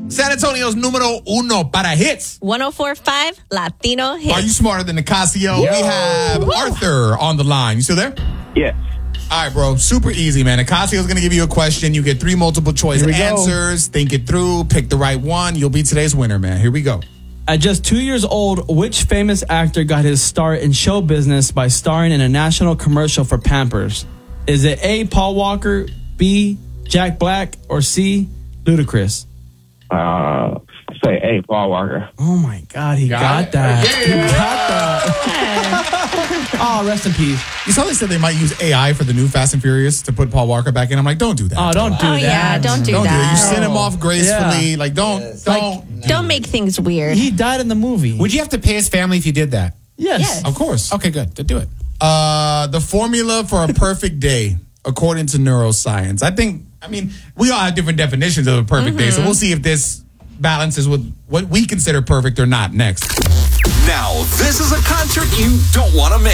San Antonio's numero uno para hits. 104.5 Latino hits. Are you smarter than Nicasio? We have Arthur on the line. You still there? Yes. All right, bro. Super easy, man. Nicasio's going to give you a question. You get 3 multiple choice answers. Think it through. Pick the right one. You'll be today's winner, man. Here we go. At just 2 years old, which famous actor got his start in show business by starring in a national commercial for Pampers? Is it A, Paul Walker, B, Jack Black, or C, Ludacris? Say A, Paul Walker. Oh, my God. He got that. Yeah. He got that. Oh, rest in peace. You saw they said they might use AI for the new Fast and Furious to put Paul Walker back in. I'm like, don't do that. Oh, don't do that. Yeah, don't do Don't do that. You that. send him off gracefully. Yeah. Like, don't. Don't make things weird. He died in the movie. Would you have to pay his family if you did that? Yes. Of course. Okay, good. To do it. The formula for a perfect day, according to neuroscience. I mean, we all have different definitions of a perfect day, so we'll see if this balances with what we consider perfect or not next. Now, this is a concert you don't want to miss.